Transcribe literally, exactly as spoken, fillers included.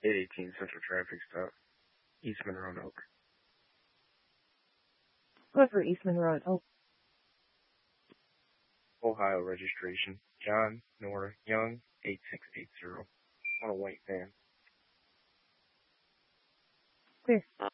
eight eighteen Central Traffic Stop, Eastman Roanoke. Go for Eastman Roanoke. Ohio registration, John Nora Young, eight six eight zero, on a white van. Clear.